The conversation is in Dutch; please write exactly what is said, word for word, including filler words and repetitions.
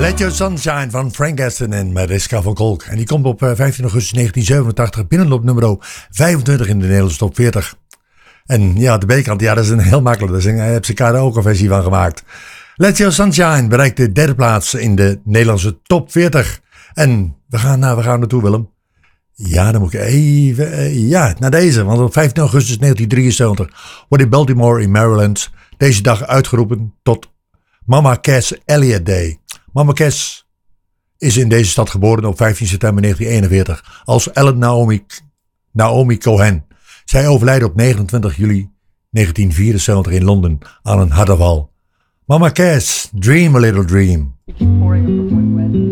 Let Your Sunshine van Frank Aston en Mariska van Kolk. En die komt op vijftien augustus negentien zevenentachtig binnen op nummer vijfentwintig in de Nederlandse top veertig. En ja, de B-kant, ja, dat is een heel makkelijk. Daar dus heb ze ook een versie van gemaakt. Let Your Sunshine bereikt de derde plaats in de Nederlandse top veertig. En we gaan, nou, we gaan naartoe, Willem. Ja, dan moet ik even... Uh, ja, naar deze. Want op vijftien augustus negentien drieënzeventig wordt in Baltimore in Maryland deze dag uitgeroepen tot Mama Cass Elliot Day. Mama Cass is in deze stad geboren op vijftien september negentien eenenveertig als Ellen Naomi, Naomi Cohen. Zij overlijdt op negenentwintig juli negentien vierenzeventig in Londen aan een hartaanval. Mama Cass, dream a little dream.